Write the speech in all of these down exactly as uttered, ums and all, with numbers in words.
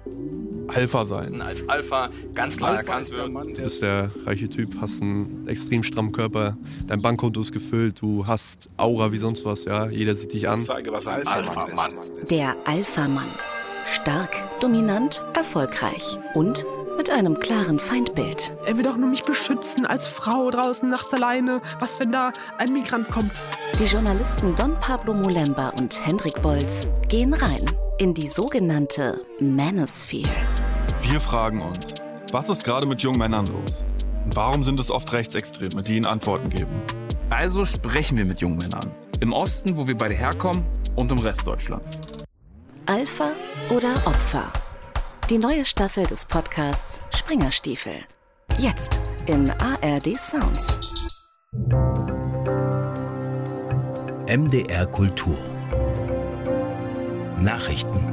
Alpha sein. Als Alpha ganz klar erkannt wird. Du bist der reiche Typ, hast einen extrem strammen Körper, dein Bankkonto ist gefüllt, du hast Aura wie sonst was, ja, jeder sieht dich an. Ich zeige, was ein Alpha-Mann ist. Der Alpha-Mann. Stark, dominant, erfolgreich und mit einem klaren Feindbild. Er will doch nur mich beschützen als Frau draußen nachts alleine. Was, wenn da ein Migrant kommt? Die Journalisten Don Pablo Molemba und Hendrik Bolz gehen rein in die sogenannte Manosphere. Wir fragen uns, was ist gerade mit jungen Männern los? Und warum sind es oft Rechtsextreme, die ihnen Antworten geben? Also sprechen wir mit jungen Männern. Im Osten, wo wir beide herkommen, und im Rest Deutschlands. Alpha oder Opfer? Die neue Staffel des Podcasts Springerstiefel. Jetzt in A R D Sounds. M D R Kultur. Nachrichten.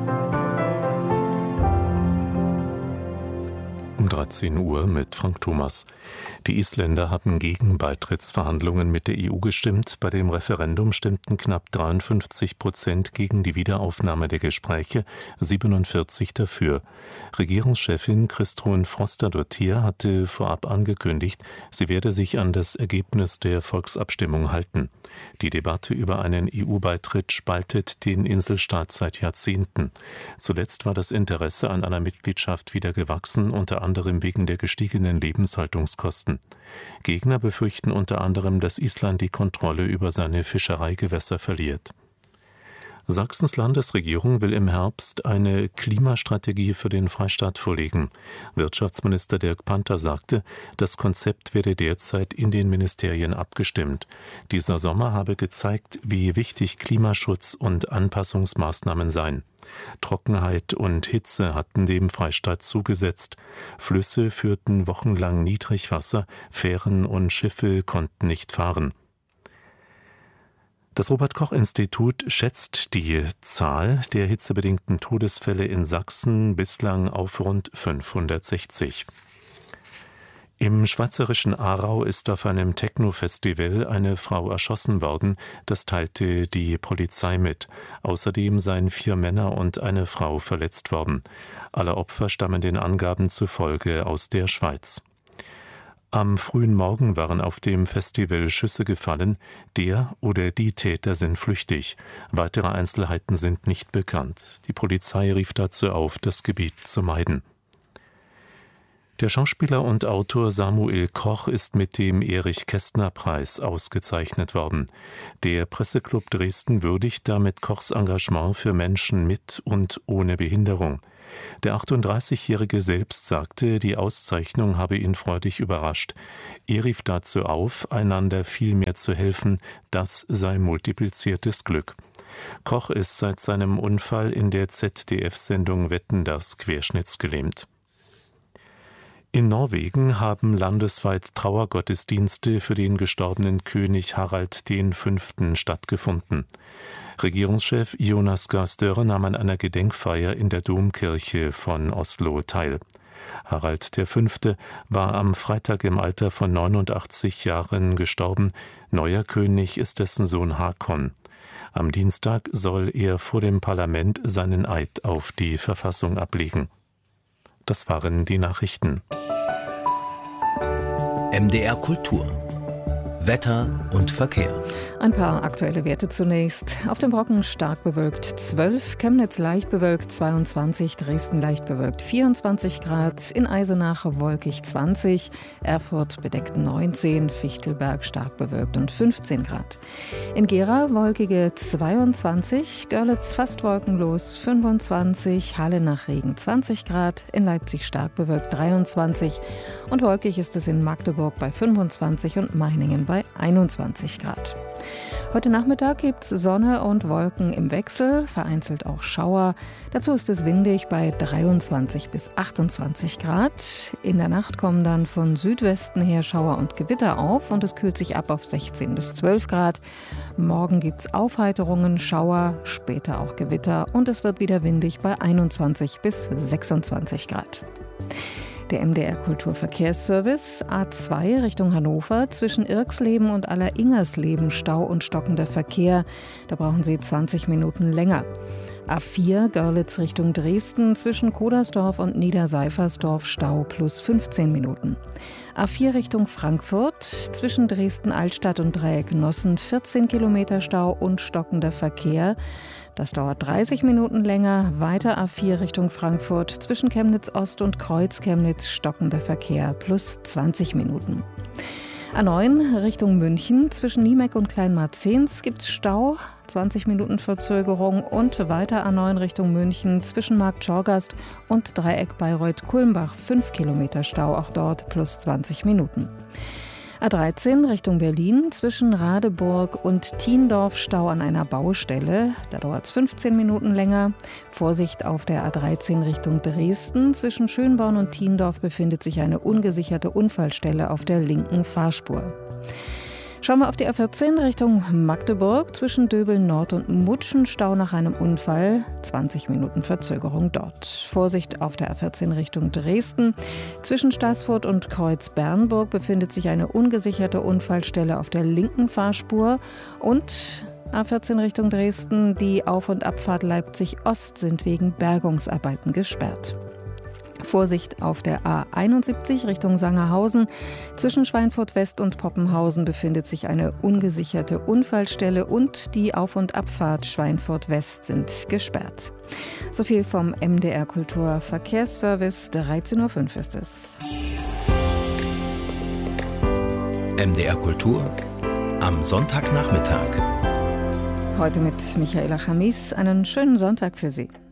Um dreizehn Uhr mit Frank Thomas. Die Isländer hatten gegen Beitrittsverhandlungen mit der E U gestimmt. Bei dem Referendum stimmten knapp dreiundfünfzig Prozent gegen die Wiederaufnahme der Gespräche, siebenundvierzig dafür. Regierungschefin Kristrún Frostadóttir hatte vorab angekündigt, sie werde sich an das Ergebnis der Volksabstimmung halten. Die Debatte über einen E U-Beitritt spaltet den Inselstaat seit Jahrzehnten. Zuletzt war das Interesse an einer Mitgliedschaft wieder gewachsen, unter anderem wegen der gestiegenen Lebenshaltungskosten. Gegner befürchten unter anderem, dass Island die Kontrolle über seine Fischereigewässer verliert. Sachsens Landesregierung will im Herbst eine Klimastrategie für den Freistaat vorlegen. Wirtschaftsminister Dirk Panther sagte, das Konzept werde derzeit in den Ministerien abgestimmt. Dieser Sommer habe gezeigt, wie wichtig Klimaschutz und Anpassungsmaßnahmen seien. Trockenheit und Hitze hatten dem Freistaat zugesetzt. Flüsse führten wochenlang Niedrigwasser, Fähren und Schiffe konnten nicht fahren. Das Robert-Koch-Institut schätzt die Zahl der hitzebedingten Todesfälle in Sachsen bislang auf rund fünfhundertsechzig. Im schweizerischen Aarau ist auf einem Techno-Festival eine Frau erschossen worden, das teilte die Polizei mit. Außerdem seien vier Männer und eine Frau verletzt worden. Alle Opfer stammen den Angaben zufolge aus der Schweiz. Am frühen Morgen waren auf dem Festival Schüsse gefallen. Der oder die Täter sind flüchtig. Weitere Einzelheiten sind nicht bekannt. Die Polizei rief dazu auf, das Gebiet zu meiden. Der Schauspieler und Autor Samuel Koch ist mit dem Erich-Kästner-Preis ausgezeichnet worden. Der Presseclub Dresden würdigt damit Kochs Engagement für Menschen mit und ohne Behinderung. Der achtunddreißigjährige selbst sagte, die Auszeichnung habe ihn freudig überrascht. Er rief dazu auf, einander viel mehr zu helfen, das sei multipliziertes Glück. Koch ist seit seinem Unfall in der Z D F-Sendung Wetten, dass querschnittsgelähmt. In Norwegen haben landesweit Trauergottesdienste für den gestorbenen König Harald der Fünfte stattgefunden. Regierungschef Jonas Gahr Støre nahm an einer Gedenkfeier in der Domkirche von Oslo teil. Harald der Fünfte war am Freitag im Alter von neunundachtzig Jahren gestorben. Neuer König ist dessen Sohn Hakon. Am Dienstag soll er vor dem Parlament seinen Eid auf die Verfassung ablegen. Das waren die Nachrichten. M D R Kultur. Wetter und Verkehr. Ein paar aktuelle Werte zunächst. Auf dem Brocken stark bewölkt zwölf, Chemnitz leicht bewölkt zweiundzwanzig, Dresden leicht bewölkt vierundzwanzig Grad, in Eisenach wolkig zwanzig, Erfurt bedeckt neunzehn, Fichtelberg stark bewölkt und fünfzehn Grad. In Gera wolkige zweiundzwanzig, Görlitz fast wolkenlos fünfundzwanzig, Halle nach Regen zwanzig Grad, in Leipzig stark bewölkt dreiundzwanzig und wolkig ist es in Magdeburg bei fünfundzwanzig und Meiningen bei einundzwanzig Grad. Heute Nachmittag gibt es Sonne und Wolken im Wechsel, vereinzelt auch Schauer. Dazu ist es windig bei dreiundzwanzig bis achtundzwanzig Grad. In der Nacht kommen dann von Südwesten her Schauer und Gewitter auf und es kühlt sich ab auf sechzehn bis zwölf Grad. Morgen gibt es Aufheiterungen, Schauer, später auch Gewitter und es wird wieder windig bei einundzwanzig bis sechsundzwanzig Grad. Der M D R Kulturverkehrsservice A zwei Richtung Hannover zwischen Irxleben und Alleringersleben Stau und stockender Verkehr. Da brauchen Sie zwanzig Minuten länger. A vier Görlitz Richtung Dresden zwischen Kodersdorf und Niederseifersdorf Stau plus fünfzehn Minuten. A vier Richtung Frankfurt zwischen Dresden-Altstadt und Dreieck Nossen vierzehn Kilometer Stau und stockender Verkehr. Das dauert dreißig Minuten länger. Weiter A vier Richtung Frankfurt zwischen Chemnitz Ost und Kreuz Chemnitz stockender Verkehr plus zwanzig Minuten. A neun Richtung München zwischen Niemeck und Kleinmarzens gibt's Stau, zwanzig Minuten Verzögerung, und weiter A neun Richtung München zwischen Marktschorgast und Dreieck Bayreuth-Kulmbach fünf Kilometer Stau, auch dort plus zwanzig Minuten. A dreizehn Richtung Berlin zwischen Radeburg und Thiendorf Stau an einer Baustelle. Da dauert es fünfzehn Minuten länger. Vorsicht auf der A dreizehn Richtung Dresden. Zwischen Schönborn und Thiendorf befindet sich eine ungesicherte Unfallstelle auf der linken Fahrspur. Schauen wir auf die A vierzehn Richtung Magdeburg. Zwischen Döbeln Nord und Mutschen Stau nach einem Unfall. zwanzig Minuten Verzögerung dort. Vorsicht auf der A vierzehn Richtung Dresden. Zwischen Staßfurt und Kreuz Bernburg befindet sich eine ungesicherte Unfallstelle auf der linken Fahrspur. Und A vierzehn Richtung Dresden, die Auf- und Abfahrt Leipzig Ost sind wegen Bergungsarbeiten gesperrt. Vorsicht auf der A einundsiebzig Richtung Sangerhausen. Zwischen Schweinfurt West und Poppenhausen befindet sich eine ungesicherte Unfallstelle und die Auf- und Abfahrt Schweinfurt West sind gesperrt. So viel vom M D R Kulturverkehrsservice. dreizehn Uhr fünf ist es. M D R Kultur am Sonntagnachmittag. Heute mit Michaela Chamis. Einen schönen Sonntag für Sie.